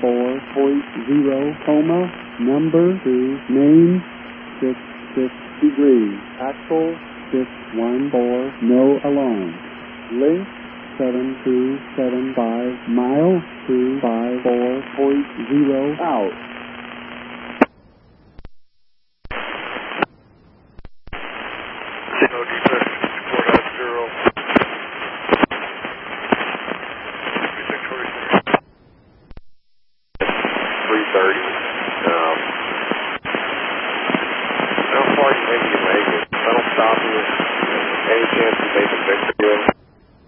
14.0, coma, number 2, name, 66 degrees, actual 614, no alarm, length 7275, mile 254.0, out. No defect, 4.0. 3:30. How far do you think you can make it? If I don't stop you, any chance you make a victory?